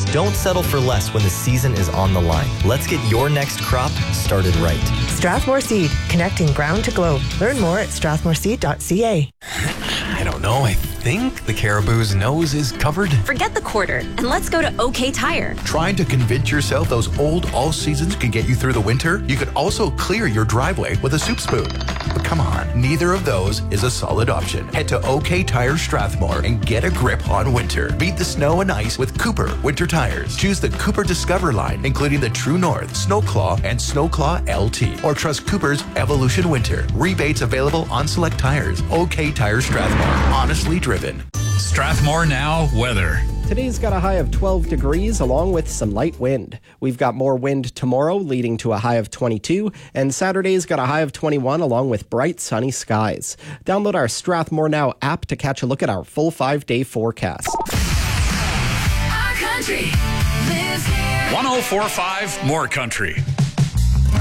don't settle for less when the season is on the line. Let's get your next crop started right. Strathmore Seed, connecting ground to globe. Learn more at strathmoreseed.ca. I don't know. I think the Caribou's nose is covered. Forget the quarter and let's go to OK Tire. Trying to convince yourself those old all seasons can get you through the winter? You could also clear your driveway with a soup spoon. But come on, neither of those is a solid option. Head to OK Tire Strathmore and get a grip on winter. Beat the snow and ice with Cooper Winter Tires. Choose the Cooper Discover line, including the True North, Snowclaw, and Snowclaw LT. Or trust Cooper's Evolution Winter. Rebates available on select tires. OK Tire Strathmore. Honestly driven. Strathmore Now weather. Today's got a high of 12 degrees along with some light wind. We've got more wind tomorrow leading to a high of 22, and Saturday's got a high of 21 along with bright sunny skies. Download our Strathmore Now app to catch a look at our full 5-day forecast. Our country lives here. 104.5 More Country.